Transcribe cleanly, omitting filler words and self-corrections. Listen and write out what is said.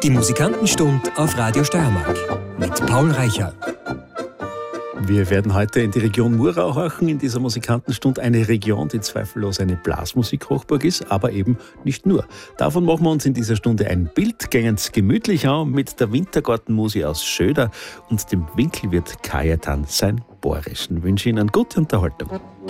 Die Musikantenstund auf Radio Steiermark mit Paul Reicher. Wir werden heute in die Region Murau horchen, in dieser Musikantenstunde. Eine Region, die zweifellos eine Blasmusik-Hochburg ist, aber eben nicht nur. Davon machen wir uns in dieser Stunde ein Bild, gängen's gemütlich an mit der Wintergartenmusi aus Schöder und dem Winkelwirt Kajetan sein Bohrischen. Ich wünsche Ihnen gute Unterhaltung.